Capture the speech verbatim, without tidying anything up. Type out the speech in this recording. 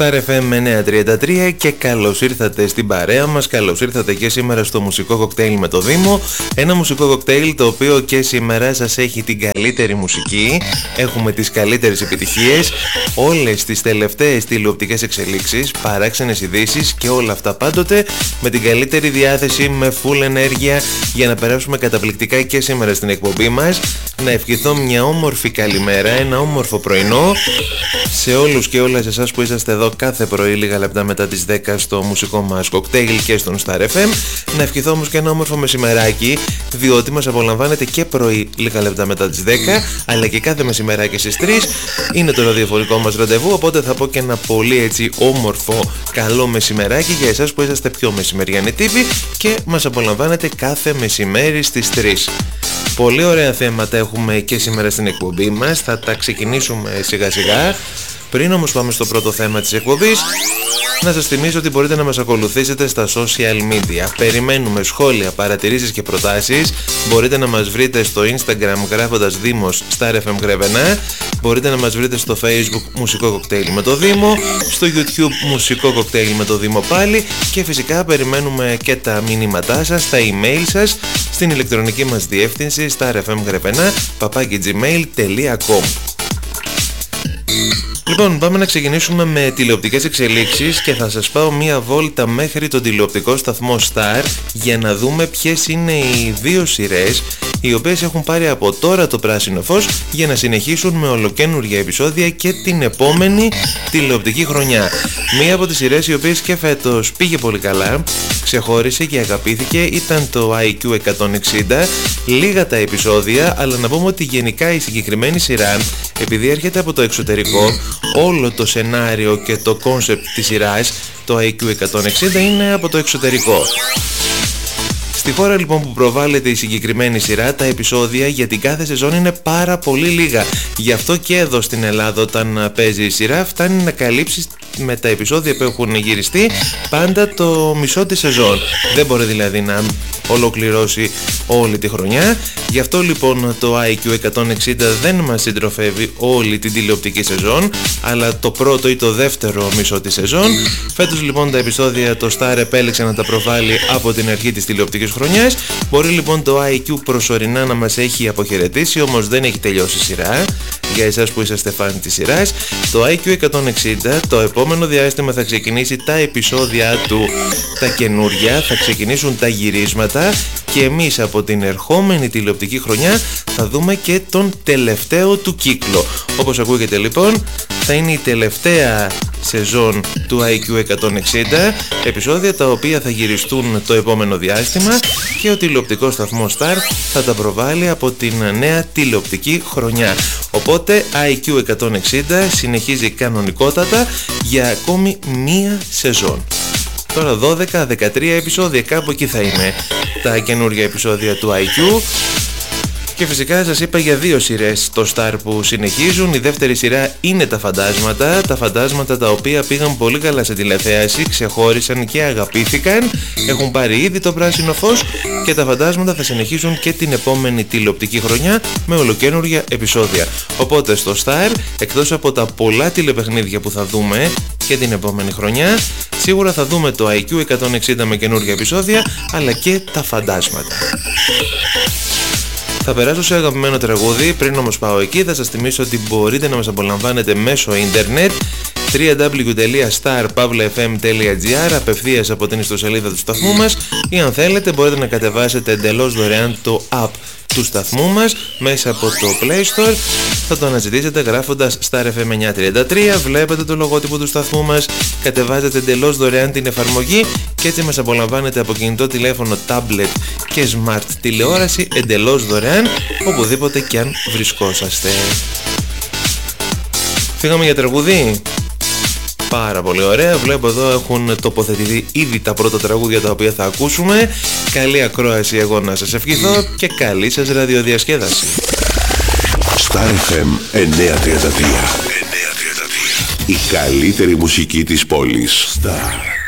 Star εφ εμ εννιακόσια τριάντα τρία και καλώς ήρθατε στην παρέα μας, καλώς ήρθατε και σήμερα στο μουσικό κοκτέιλ με το Δήμο. Ένα μουσικό κοκτέιλ το οποίο και σήμερα σας έχει την καλύτερη μουσική, έχουμε τις καλύτερες επιτυχίες, όλες τις τελευταίες τηλεοπτικές εξελίξεις, παράξενες ειδήσεις και όλα αυτά πάντοτε με την καλύτερη διάθεση, με full ενέργεια για να περάσουμε καταπληκτικά και σήμερα στην εκπομπή μας. Να ευχηθώ μια όμορφη καλημέρα, ένα όμορφο πρωινό σε όλους και όλες εσάς που είσαστε εδώ κάθε πρωί λίγα λεπτά μετά τις δέκα στο μουσικό μας κοκτέιλ και στον Star εφ εμ. Να ευχηθώ όμως και ένα όμορφο μεσημεράκι, διότι μας απολαμβάνετε και πρωί λίγα λεπτά μετά τις δέκα, αλλά και κάθε μεσημεράκι στις τρεις. Είναι το ραδιοφωνικό μας ραντεβού, οπότε θα πω και ένα πολύ έτσι όμορφο καλό μεσημεράκι για εσάς που είσαστε πιο μεσημεριανοί τύποι και μας απολαμβάνετε κάθε μεσημέρι στις τρεις. Πολύ ωραία θέματα έχουμε και σήμερα στην εκπομπή μας, θα τα ξεκινήσουμε σιγά σιγά. Πριν όμως πάμε στο πρώτο θέμα της εκπομπής, να σας θυμίσω ότι μπορείτε να μας ακολουθήσετε στα social media. Περιμένουμε σχόλια, παρατηρήσεις και προτάσεις. Μπορείτε να μας βρείτε στο Instagram γράφοντας Δήμος Star εφ εμ Γρεβενά. Μπορείτε να μας βρείτε στο Facebook Μουσικό Κοκτέιλ με το Δήμο, στο YouTube Μουσικό Κοκτέιλ με το Δήμο πάλι και φυσικά περιμένουμε και τα μηνύματά σας, τα email σας στην ηλεκτρονική μας διεύθυνση starfmgrevena παπάκι gmail τελεία com. Λοιπόν, πάμε να ξεκινήσουμε με τηλεοπτικές εξελίξεις και θα σας πάω μία βόλτα μέχρι τον τηλεοπτικό σταθμό Star για να δούμε ποιες είναι οι δύο σειρές οι οποίες έχουν πάρει από τώρα το πράσινο φως για να συνεχίσουν με ολοκαίνουργια επεισόδια και την επόμενη τηλεοπτική χρονιά. Μία από τις σειρές οι οποίες και φέτος πήγε πολύ καλά, ξεχώρισε και αγαπήθηκε, ήταν το άι κιου εκατόν εξήντα. Λίγα τα επεισόδια, αλλά να πούμε ότι γενικά η συγκεκριμένη σειρά, επειδή έρχεται από το εξωτερικό, όλο το σενάριο και το κόνσεπτ της σειράς, το άι κιου εκατόν εξήντα, είναι από το εξωτερικό. Στη χώρα λοιπόν που προβάλλεται η συγκεκριμένη σειρά, τα επεισόδια για την κάθε σεζόν είναι πάρα πολύ λίγα. Γι' αυτό και εδώ στην Ελλάδα όταν παίζει η σειρά φτάνει να καλύψει με τα επεισόδια που έχουν γυριστεί πάντα το μισό της σεζόν. Δεν μπορεί δηλαδή να ολοκληρώσει όλη τη χρονιά. Γι' αυτό λοιπόν το άι κιου εκατόν εξήντα δεν μας συντροφεύει όλη την τηλεοπτική σεζόν, αλλά το πρώτο ή το δεύτερο μισό της σεζόν. Φέτος λοιπόν τα επεισόδια το Star επέλεξε να τα προβάλλει από την αρχή της τηλεοπτικής χρονιάς. Μπορεί λοιπόν το άι κιου προσωρινά να μας έχει αποχαιρετήσει, όμως δεν έχει τελειώσει η σειρά. Για εσάς που είσαστε φαν της σειράς, το άι κιου εκατόν εξήντα το επόμενο διάστημα θα ξεκινήσει τα επεισόδια του, τα καινούρια, θα ξεκινήσουν τα γυρίσματα και εμείς από την ερχόμενη τηλεοπτική χρονιά θα δούμε και τον τελευταίο του κύκλο. Όπως ακούγεται λοιπόν, θα είναι η τελευταία σεζόν του άι κιου εκατόν εξήντα, επεισόδια τα οποία θα γυριστούν το επόμενο διάστημα και ο τηλεοπτικός σταθμός Star θα τα προβάλλει από την νέα τηλεοπτική χρονιά. Οπότε άι κιου εκατόν εξήντα συνεχίζει κανονικότατα για ακόμη μία σεζόν. Τώρα δώδεκα δεκατρία επεισόδια, κάπου εκεί θα είναι τα καινούργια επεισόδια του άι κιου. Και φυσικά σας είπα για δύο σειρές στο Star που συνεχίζουν. Η δεύτερη σειρά είναι τα φαντάσματα. Τα φαντάσματα τα οποία πήγαν πολύ καλά σε τηλεθέαση, ξεχώρισαν και αγαπήθηκαν. Έχουν πάρει ήδη το πράσινο φως και τα φαντάσματα θα συνεχίσουν και την επόμενη τηλεοπτική χρονιά με ολοκαίνουργια επεισόδια. Οπότε στο Star, εκτός από τα πολλά τηλεπαιχνίδια που θα δούμε και την επόμενη χρονιά, σίγουρα θα δούμε το άι κιου εκατόν εξήντα με καινούργια επεισόδια, αλλά και τα φαντάσματα. Θα περάσω σε αγαπημένο τραγούδι, πριν όμως πάω εκεί θα σας θυμίσω ότι μπορείτε να μας απολαμβάνετε μέσω ίντερνετ double-u double-u double-u τελεία star pavla f m τελεία g r απευθείας από την ιστοσελίδα του σταθμού μας, ή αν θέλετε μπορείτε να κατεβάσετε εντελώς δωρεάν το app του σταθμού μας μέσα από το Play Store. Θα το αναζητήσετε γράφοντας Star εφ εμ εννιακόσια τριάντα τρία, βλέπετε το λογότυπο του σταθμού μας, κατεβάζετε εντελώς δωρεάν την εφαρμογή και έτσι μας απολαμβάνετε από κινητό τηλέφωνο, tablet και smart τηλεόραση εντελώς δωρεάν οπουδήποτε κι αν βρισκόσαστε. Φύγαμε για τραγουδί. Πάρα πολύ ωραία, βλέπω εδώ έχουν τοποθετηθεί ήδη τα πρώτα τραγούδια τα οποία θα ακούσουμε. Καλή ακρόαση εγώ να σας ευχηθώ και καλή σας ραδιοδιασκέδαση. Star εφ εμ εννιακόσια τριάντα τρία. Η καλύτερη μουσική της πόλης. Star.